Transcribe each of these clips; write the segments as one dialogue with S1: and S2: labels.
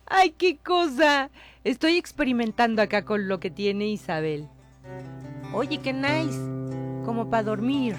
S1: ¡Ay, qué cosa! Estoy experimentando acá con lo que tiene Isabel. Oye, qué nice. Como para dormir.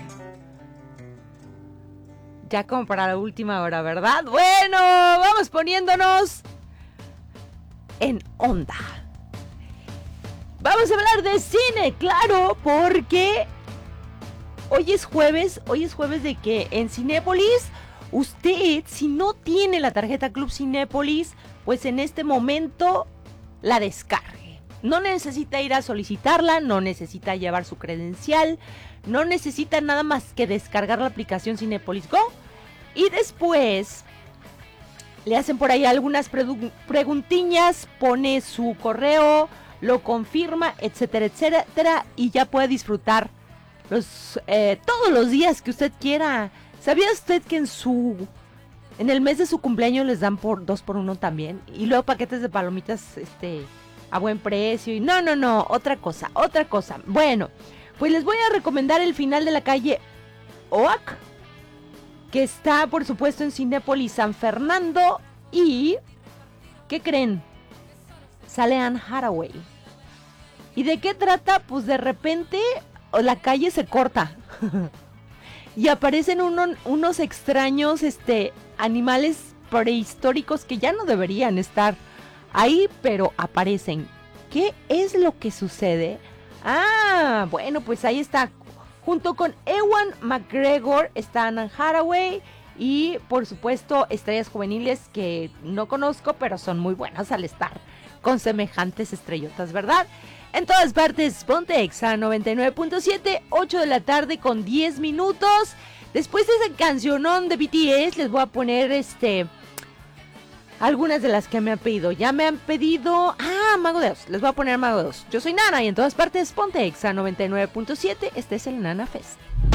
S1: Ya como para la última hora, ¿verdad? Bueno, vamos poniéndonos en onda. Vamos a hablar de cine, claro, porque hoy es jueves de que en Cinépolis, usted, si no tiene la tarjeta Club Cinépolis, pues en este momento la descargue. No necesita ir a solicitarla, no necesita llevar su credencial, no necesita nada más que descargar la aplicación Cinépolis Go y después le hacen por ahí algunas preguntiñas, pone su correo, lo confirma, etcétera, etcétera, y ya puede disfrutar todos los días que usted quiera. ¿Sabía usted que en el mes de su cumpleaños les dan por 2x1 también? Y luego paquetes de palomitas a buen precio. Y no, otra cosa. Bueno, pues les voy a recomendar El final de la calle Oak, que está, por supuesto, en Cinépolis San Fernando. Y, ¿qué creen? Sale Anne Hathaway. ¿Y de qué trata? Pues de repente la calle se corta y aparecen unos extraños animales prehistóricos que ya no deberían estar ahí, pero aparecen. ¿Qué es lo que sucede? Ah, bueno, pues ahí está. Junto con Ewan McGregor está Anne Hathaway y, por supuesto, estrellas juveniles que no conozco, pero son muy buenas al estar con semejantes estrellotas, ¿verdad? En todas partes, ponte Exa 99.7, 8 de la tarde con 10 minutos. Después de ese cancionón de BTS, les voy a poner algunas de las que me han pedido. Ya me han pedido... Mago de Oz. Les voy a poner Mago de Oz. Yo soy Nana y en todas partes, ponte Exa 99.7. Este es el Nana Fest.